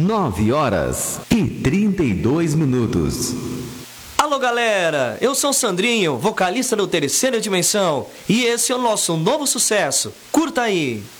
9h32. Alô galera, eu sou o Sandrinho, vocalista do Terceira Dimensão, e esse é o nosso novo sucesso. Curta aí!